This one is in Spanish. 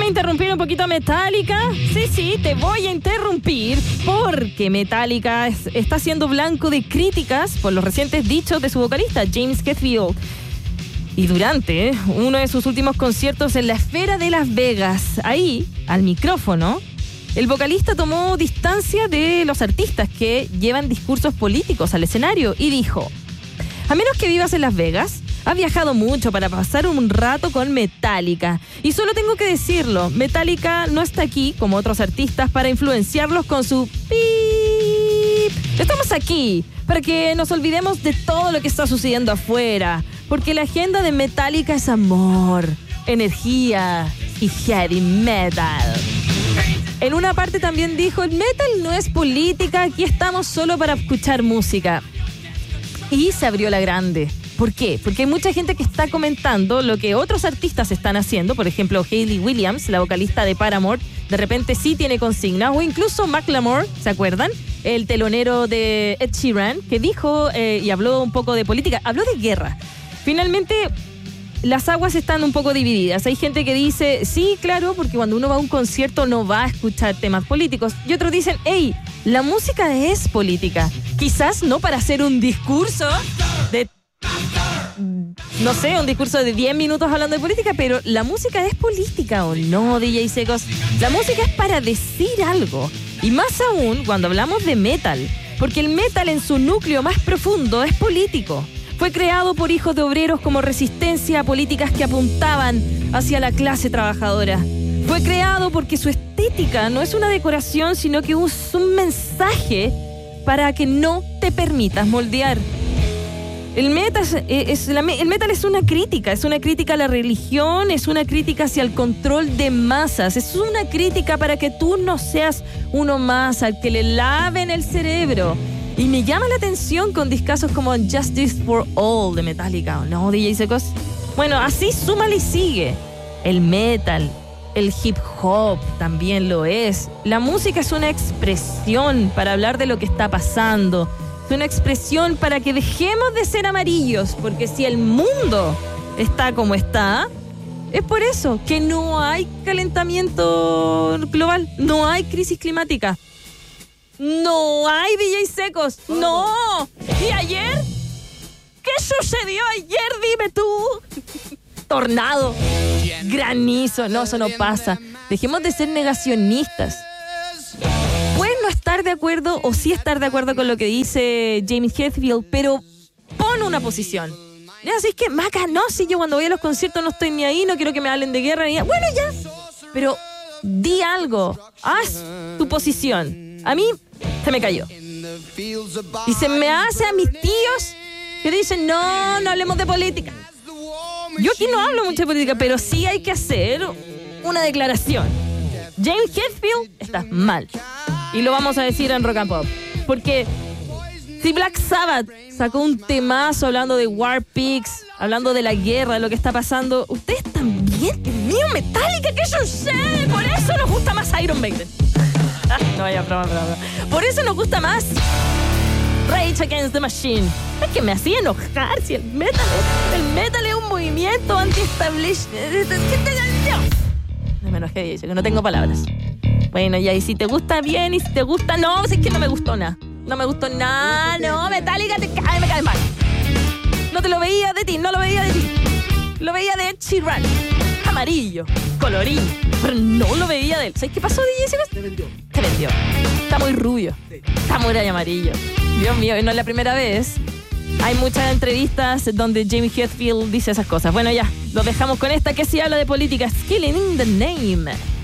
voy a interrumpir un poquito a Metallica. Sí, te voy a interrumpir porque Metallica está siendo blanco de críticas por los recientes dichos de su vocalista, James Hetfield. Y durante uno de sus últimos conciertos en la Esfera de Las Vegas, ahí, al micrófono, el vocalista tomó distancia de los artistas que llevan discursos políticos al escenario y dijo: a menos que vivas en Las Vegas, has viajado mucho para pasar un rato con Metallica. Y solo tengo que decirlo, Metallica no está aquí, como otros artistas, para influenciarlos con su pip. Estamos aquí para que nos olvidemos de todo lo que está sucediendo afuera, porque la agenda de Metallica es amor, energía y heavy metal. En una parte también dijo: el metal no es política, aquí estamos solo para escuchar música. Y se abrió la grande. ¿Por qué? Porque hay mucha gente que está comentando lo que otros artistas están haciendo. Por ejemplo, Hayley Williams, la vocalista de Paramore, de repente sí tiene consignas. O incluso Macklemore, ¿se acuerdan? El telonero de Ed Sheeran, que dijo y habló un poco de política, habló de guerra. Finalmente, las aguas están un poco divididas. Hay gente que dice, sí, claro, porque cuando uno va a un concierto no va a escuchar temas políticos. Y otros dicen, hey, la música es política. Quizás no para hacer un discurso de, no sé, un discurso de 10 minutos hablando de política, pero la música es política, ¿o no, DJ Secos? La música es para decir algo. Y más aún cuando hablamos de metal, porque el metal en su núcleo más profundo es político. Fue creado por hijos de obreros como resistencia a políticas que apuntaban hacia la clase trabajadora. Fue creado porque su estética no es una decoración, sino que es un mensaje para que no te permitas moldear. El metal es una crítica a la religión, es una crítica hacia el control de masas, es una crítica para que tú no seas uno más al que le laven el cerebro. Y me llama la atención con discazos como Justice for All de Metallica, ¿o no, DJ Secos? Bueno, así súmale y sigue. El metal, el hip hop también lo es. La música es una expresión para hablar de lo que está pasando. Es una expresión para que dejemos de ser amarillos, porque si el mundo está como está, es por eso que no hay calentamiento global, no hay crisis climática. No hay DJ Secos, no. ¿Y ayer? ¿Qué sucedió ayer? Dime tú. Tornado, granizo, no, eso no pasa. Dejemos de ser negacionistas. Puedes no estar de acuerdo o sí estar de acuerdo con lo que dice James Hetfield, pero pon una posición. Así es que, Maca, no, si yo cuando voy a los conciertos no estoy ni ahí, no quiero que me hablen de guerra ni nada. Bueno, ya, pero di algo, haz tu posición. A mí se me cayó. Y se me hace a mis tíos que dicen, no hablemos de política. Yo aquí no hablo mucho de política, pero sí hay que hacer una declaración. James Hetfield, estás mal. Y lo vamos a decir en Rock and Pop. Porque si Black Sabbath sacó un temazo hablando de War Pigs, hablando de la guerra, de lo que está pasando, ustedes también, Dios mío, Metallica, ¿qué sucede? Por eso nos gusta más Iron Maiden. No vaya, broma. Por eso nos gusta más Rage Against the Machine. Es que me hacía enojar. Si el metal es un movimiento anti-establishment. No me enojé, dice que no tengo palabras. Bueno, ya, y si te gusta bien, y si te gusta, no, si es que no me gustó nada. No me gustó nada, no, Metallica me cae mal. No te lo veía de ti, no lo veía de ti. Lo veía de Ed Sheeran. Amarillo, colorín, pero no lo veía de él. ¿Sabes qué pasó, DJ? Te vendió. Está muy rubio. Sí. Está muy amarillo. Dios mío, no es la primera vez. Hay muchas entrevistas donde James Hetfield dice esas cosas. Bueno, ya, lo dejamos con esta que sí habla de política. Killing in the Name.